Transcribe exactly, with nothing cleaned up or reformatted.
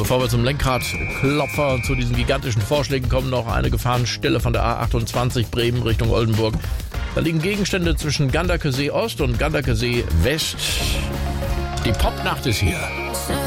bevor wir zum Lenkradklopfer und zu diesen gigantischen Vorschlägen kommen, noch eine Gefahrenstelle von der A achtundzwanzig Bremen Richtung Oldenburg. Da liegen Gegenstände zwischen Ganderkesee Ost und Ganderkesee West. Die Popnacht ist hier.